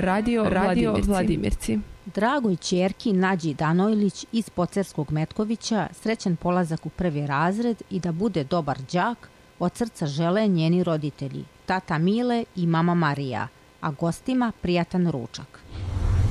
Radio Vladimirci. Dragoj ćerki Nađi Danojlić iz Pocerskog Metkovića srećan polazak u prvi razred i da bude dobar đak od srca žele njeni roditelji, tata Mile i mama Marija, a gostima prijatan ručak.